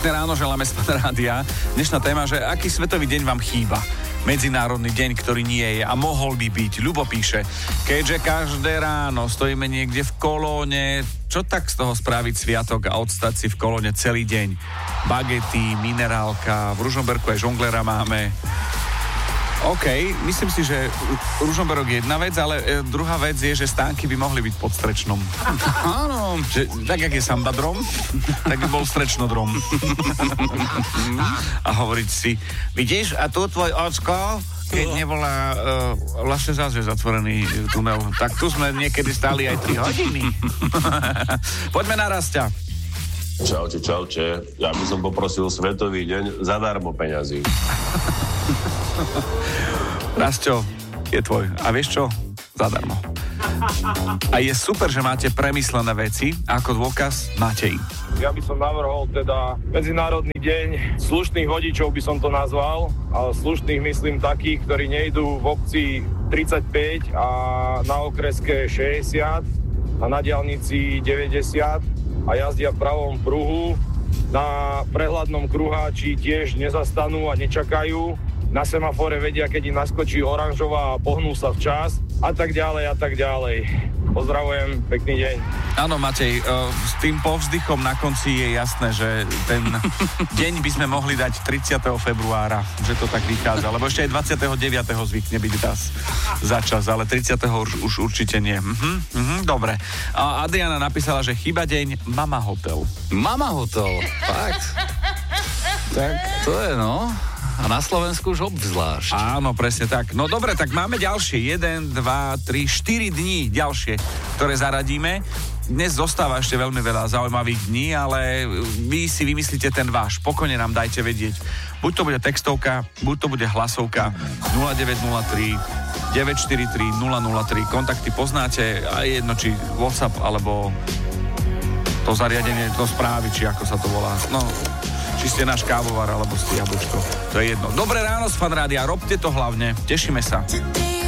Pekné ráno, želáme z Rádia. Dnešná téma, že aký svetový deň vám chýba? Medzinárodný deň, ktorý nie je a mohol by byť. Ľubo píše, keďže každé ráno stojíme niekde v kolóne, čo tak z toho spraviť sviatok a odstať si v kolóne celý deň? Bagety, minerálka, v Ružomberku aj žonglera máme. OK, myslím si, že ružomberok je jedna vec, ale druhá vec je, že stánky by mohli byť pod strečnom. Áno. Tak, jak je sambadrom, tak by bol strečnodrom. A hovoriť si, vidíš, a tu tvoj ocko, keď nebola vlastne zase zatvorený tunel, tak tu sme niekedy stáli aj 3 hodiny. Poďme na Rastia. Čaute. Ja by som poprosil Svetový deň zadarmo peňazí. Rasťo, je tvoj. A vieš čo? Zadarmo. A je super, že máte premyslené veci. Ako dôkaz máte ich. Ja by som navrhol teda Medzinárodný deň slušných vodičov, by som to nazval. Ale slušných myslím takých, ktorí nejdú v obci 35 a na okreske 60 a na diaľnici 90 a jazdia v pravom pruhu. Na prehľadnom kruháči tiež nezastanú a nečakajú. Na semafore vedia, keď im naskočí oranžová a pohnú sa včas a tak ďalej a tak ďalej. Pozdravujem, pekný deň. Áno, Matej, s tým povzdychom na konci je jasné, že ten deň by sme mohli dať 30. februára, že to tak vychádza, lebo ešte aj 29. zvykne byť za čas, ale 30. už určite nie. Dobre. A Adriana napísala, že chýba deň Mama Hotel. Mama Hotel, fakt. Tak to je, no. A na Slovensku už obzvlášť. Áno, presne tak. No dobre, tak máme ďalšie. 1, 2, 3, 4 dní ďalšie, ktoré zaradíme. Dnes zostáva ešte veľmi veľa zaujímavých dní, ale vy si vymyslíte ten váš. Pokojne nám dajte vedieť. Buď to bude textovka, buď to bude hlasovka 0903 943 003. Kontakty poznáte, aj jedno, či WhatsApp, alebo to zariadenie, to správy, či ako sa to volá. No, či ste náš kávovar, alebo ste jablčko. To je jedno. Dobré ráno z Fan Rádia, robte to hlavne. Tešíme sa.